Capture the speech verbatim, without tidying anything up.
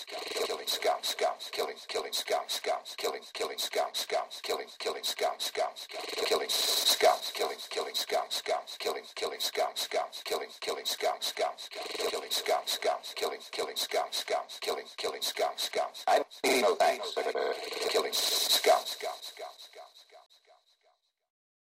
killing scouts, scouts, killing, killing scouts, scouts, killing, killing scouts, scouts, killing, killing scouts, scouts, killing scouts, killing, killing scouts, scouts, killing, killing scouts, scouts, killing, killing scouts, scouts, killing scouts, scouts, killing, killing scouts, scouts, killing, killing scouts, scouts. I need no thanks, killing scouts, scouts, scouts.